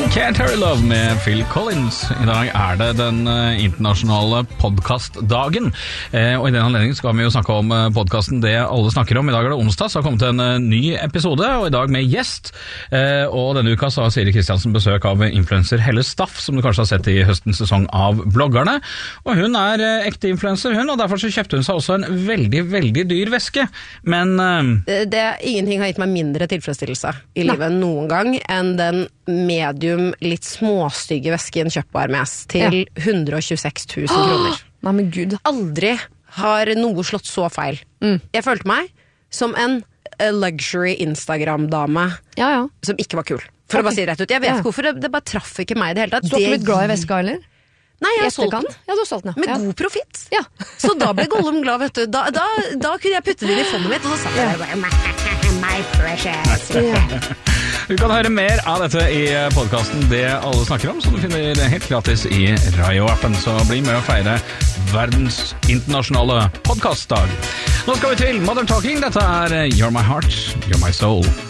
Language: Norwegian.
Can't Hurry Love med Phil Collins. I dag det den internasjonale podcastdagen. Og i den anledningen skal vi jo snakke om podcasten Det alle snakker om. I dag det onsdag, så har kommet en ny episode, og i dag med gjest. Og denne uka så har Siri Kristiansen besøk av influencer Helle Staff, som du kanskje har sett i høstens sesong av Bloggerne. Og hun ekte influencer, hun, og derfor så kjøpte hun seg også en veldig, veldig dyr veske. Men ingenting har gitt meg mindre tilfredsstillelse i livet noen gang enn den medium, litt småstygge vesken kjøpbar med til 126 000 kroner. Nei, men Gud. Aldri har noe slått så feil. Jeg følte meg som en luxury Instagram-dame som ikke var kul. For å bare si det rett ut. Jeg vet ikke hvorfor, det bare traff ikke meg i det hele tatt. Du har ikke blitt glad i veska, eller? Nei, jeg har solgt den. Ja, du har solgt den, med god profitt. Så da ble Gollum glad, vet du. Da kunne jeg putte den i fondet mitt, og så satt jeg der bare my precious. Du kan høre mer av dette i podcasten Det alle snakker om, som du finner helt gratis i Rayo-appen. Så bli med å feire verdens internasjonale podcastdag. Nå skal vi til Modern Talking. Dette You're My Heart, You're My Soul.